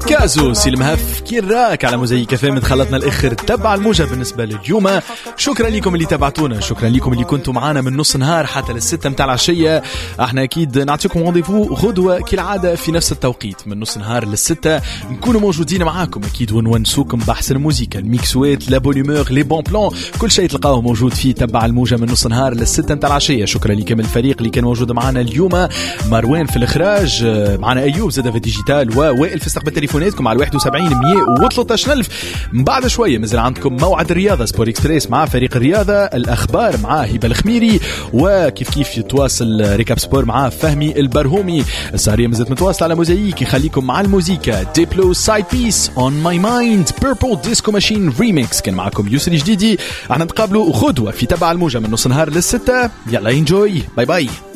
كازوس المهف كين راك على موزايك فهم دخلتنا الاخر تبع الموجة بالنسبه لليوم. شكرا لكم اللي تابعتونا، شكرا لكم اللي كنتوا معنا من نص نهار حتى للستة متاع العشيه. احنا اكيد نعطيكم رونديفو غدوه كالعاده في نفس التوقيت من نص نهار للستة، نكونوا موجودين معاكم اكيد ونونسوكم باحسن الموسيقى، الميكسوات، لا بونيمور، لي بون بلان، كل شيء تلقاوه موجود في تبع الموجة من نص نهار للستة متاع العشيه. شكرا لكم الفريق اللي كان موجود معنا اليوم، مروان في الاخراج، معنا ايوب زاده في الديجيتال، ووائل في استقبال تليفوناتكم على 71-113. من بعد شويه مازال عندكم موعد الرياضه سبور اكسبريس مع فريق الرياضه، الاخبار مع هبه الخميري، وكيف كيف يتواصل ريكاب سبور مع فهمي البرهومي. السهريه مازالت متواصله على موزايك، يخليكم مع الموسيقى. ديبلو سايد بيس اون ماي مايند، بيربل ديسكو ماشين ريميكس. كان معكم يسري جديدي، احنا نتقابلوا غدوه في تبع الموجه من نص نهار للستة. يلا انجوي، باي باي.